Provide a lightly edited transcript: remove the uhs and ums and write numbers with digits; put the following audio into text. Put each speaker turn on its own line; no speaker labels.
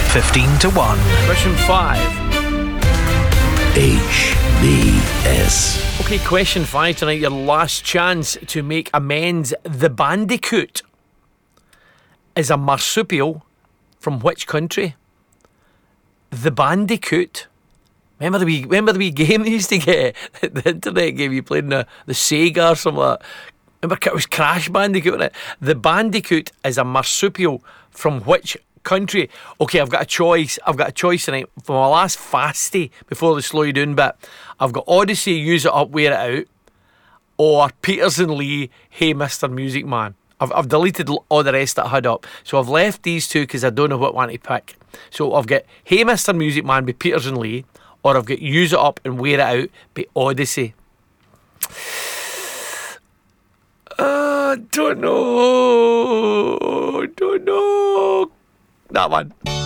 15 to 1.
Question 5.
HBS.
Okay, question 5 tonight. Your last chance to make amends. The bandicoot is a marsupial from which country? The bandicoot. Remember the wee game they used to get? The internet game you played in the Sega or something like that. Remember it was Crash Bandicoot, wasn't it? The bandicoot is a marsupial from which country? Okay, I've got a choice tonight. For my last fasty before the slow you down bit, I've got Odyssey, Use It Up, Wear It Out, or Peters and Lee, Hey Mr. Music Man. I've deleted all the rest that I had up. So I've left these two because I don't know what one to pick. So I've got Hey Mr. Music Man by Peters and Lee, or I've got Use It Up and Wear It Out by Odyssey. Don't know. That one.